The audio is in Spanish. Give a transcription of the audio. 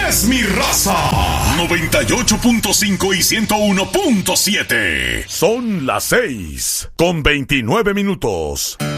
es mi raza. 98.5 y 101.7. Son las 6:29.